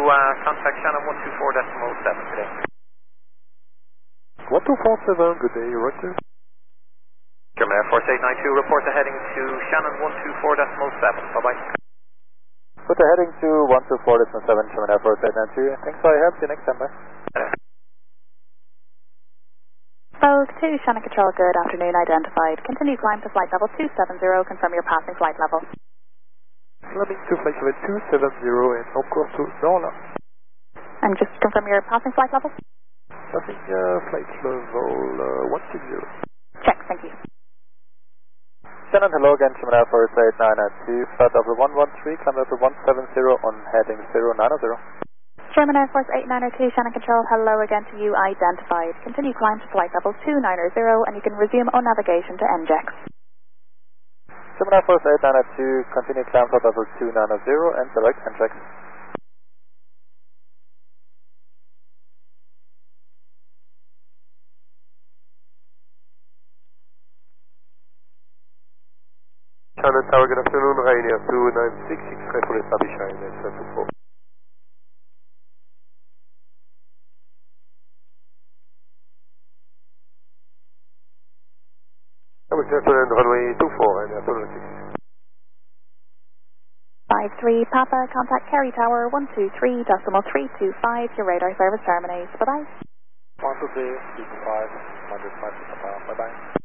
contact Shannon 124.7 today. 1247, good day, Roger. German Air Force 892, report the heading to Shannon 124.7. Bye-bye. Put the heading to 124.7, German Air Force 892. Thanks for your help, see you next time, bye. Vogue 2, Shannon Control, good afternoon, identified. Continue climb to flight level 270, confirm your passing flight level. Climbing to flight level 270 and on course to Norla. And just confirm your passing flight level? Passing flight level 160. Check, thank you. Shannon, hello again, German Air Force 892, flight level 113, climb level 170 on heading 090. German Air Force 892, Shannon Control, hello again to you, identified. Continue climb to flight level 290 and you can resume on navigation to NGEX. German Air Force 892, continue climb flight level 290 and select NGEX. Shannon Tower, good afternoon, Ryanair 296, X-ray for establish Ryanair 24. Runway 24 and 296. 53 Papa, contact Kerry Tower 123.325, your radar service terminates. Bye-bye. 123, 325, 125, bye-bye.